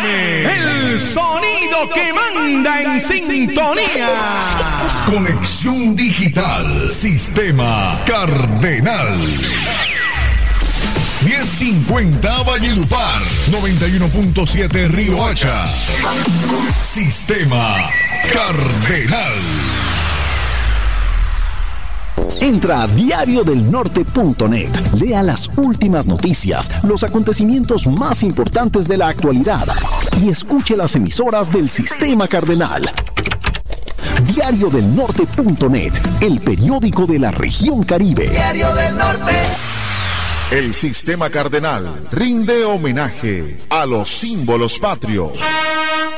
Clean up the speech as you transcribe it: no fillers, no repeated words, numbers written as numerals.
El sonido que manda en sintonía. Conexión digital, Sistema Cardenal. 1050 Valledupar, 91.7 Río Hacha. Sistema Cardenal. Entra a diariodelnorte.net, lea las últimas noticias, los acontecimientos más importantes de la actualidad y escuche las emisoras del Sistema Cardenal. Diariodelnorte.net, el periódico de la región Caribe. Diario del Norte. El Sistema Cardenal rinde homenaje a los símbolos patrios.